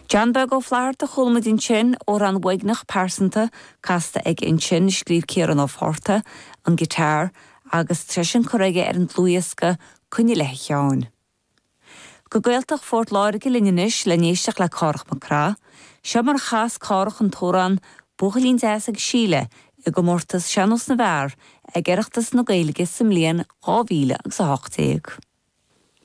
Janbeg ó Flaharta chulmid in sin ó an bhaignach persanta casta ag in sin scríb Ciaran ó Forta an gitar agus trisin choréige ar an dlúiasca cunne le teáin. Go gaeltach fort láirige linneis le néisteach le cárach macrá, seo mar chas cárach an tóran buchalín deas ag síle i go mórtas seanos na bhar ag geirachtas na Gaeilge sa mbliain 2018.